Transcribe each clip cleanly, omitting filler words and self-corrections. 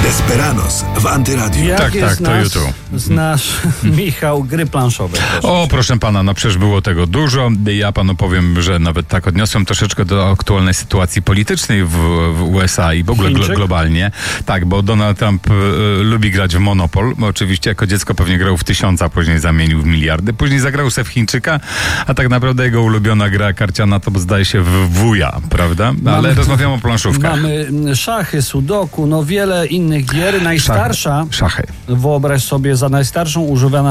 Desperados w Antyradiu. Tak, to YouTube. Znasz, Michał, gry planszowe. O, proszę pana, no przecież było tego dużo. Ja panu powiem, że nawet tak odniosłem troszeczkę do aktualnej sytuacji politycznej w USA i w ogóle globalnie. Tak, bo Donald Trump lubi grać w Monopol. Oczywiście jako dziecko pewnie grał w 1000, a później zamienił w miliardy. Później zagrał se w Chińczyka, a tak naprawdę jego ulubiona gra karciana to zdaje się w wuja, prawda? Ale rozmawiamy o planszówkach. Mamy szachy, sudoku, no wiele innych gier. Najstarsza, Szachy. wyobraź sobie, za najstarszą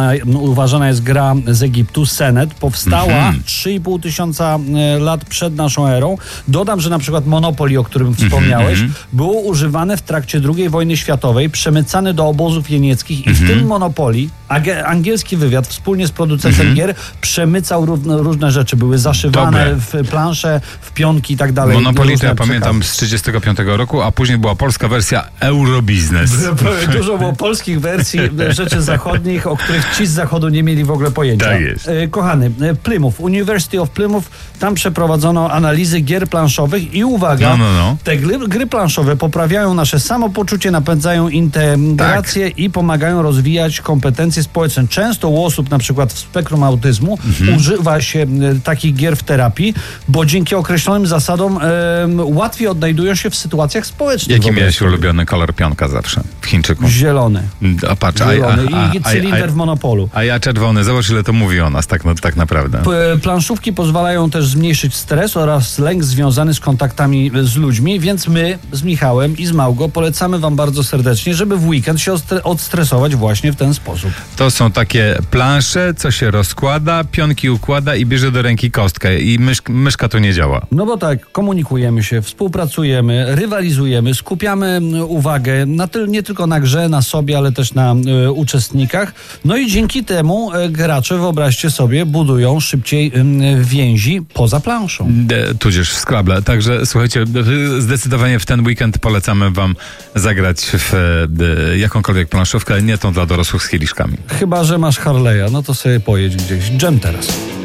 uważana jest gra z Egiptu, Senet. Powstała 3,5 tysiąca lat przed naszą erą. Dodam, że na przykład Monopoly, o którym wspomniałeś, było używane w trakcie II wojny światowej, przemycane do obozów jenieckich i w tym Monopoly angielski wywiad wspólnie z producentem gier przemycał różne rzeczy. Były zaszywane w plansze, w pionki i tak dalej. Monopoly to ja pamiętam z 1935 roku, a później była polska wersja Eurobiznes. Dużo było polskich wersji rzeczy zachodnich, o których ci z zachodu nie mieli w ogóle pojęcia. Tak jest. Kochany, Plymouth, University of Plymouth, tam przeprowadzono analizy gier planszowych i uwaga, te gry planszowe poprawiają nasze samopoczucie, napędzają integrację i pomagają rozwijać kompetencje społeczne. Często u osób na przykład w spektrum autyzmu używa się takich gier w terapii, bo dzięki określonym zasadom łatwiej odnajdują się w sytuacjach społecznych. Jaki miałeś ulubiony kolor pionka zawsze w Chińczyku? Zielony. A patrz, Zielony i cylinder w Monopolu. A ja czerwony. Zobacz, ile to mówi o nas tak naprawdę. Planszówki pozwalają też zmniejszyć stres oraz lęk związany z kontaktami z ludźmi, więc my z Michałem i z Małgo polecamy wam bardzo serdecznie, żeby w weekend się odstresować właśnie w ten sposób. To są takie plansze, co się rozkłada, pionki układa i bierze do ręki kostkę i myszka to nie działa. No bo tak, komunikujemy się, współpracujemy, rywalizujemy, skupiamy uwagę nie tylko na grze, na sobie, ale też na uczestnikach. No i dzięki temu gracze, wyobraźcie sobie, budują szybciej więzi poza planszą. Tudzież w Scrabble. Także słuchajcie, zdecydowanie w ten weekend polecamy wam zagrać w jakąkolwiek planszówkę, nie tą dla dorosłych z kieliszkami. Chyba że masz Harley'a, no to sobie pojedź gdzieś. Dżem teraz.